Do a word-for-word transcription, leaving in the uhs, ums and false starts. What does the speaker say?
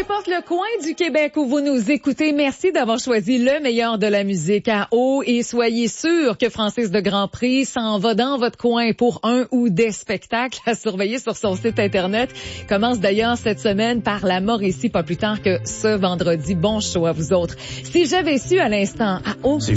importe le coin du Québec où vous nous écoutez, merci d'avoir choisi le meilleur de la musique à eau et soyez sûr que Francis de Grandpré s'en va dans votre coin pour un ou des spectacles à surveiller sur son site Internet. Commence d'ailleurs cette semaine par la Mauricie, pas plus tard que ce vendredi. Bon show à vous autres. Si j'avais su à l'instant, à eau...